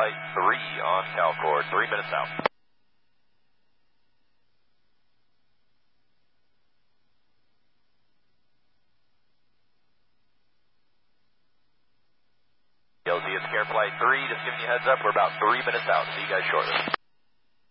Flight 3 on Calcord, 3 minutes out. LZ, it's Care Flight 3, just giving you a heads up, we're about 3 minutes out. See you guys shortly.